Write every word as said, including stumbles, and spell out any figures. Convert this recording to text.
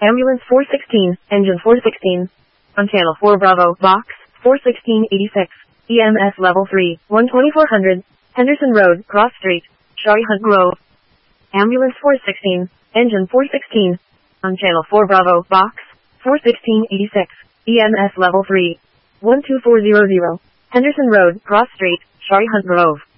Ambulance four sixteen, engine four sixteen. On channel four Bravo, box, four sixteen eighty-six. E M S level three, one twenty-four hundred. Henderson Road, Cross Street, Shari Hunt Grove. Ambulance four sixteen, engine four sixteen. On channel four Bravo, box, four sixteen eighty-six. E M S level three, one two four zero zero. Henderson Road, Cross Street, Shari Hunt Grove.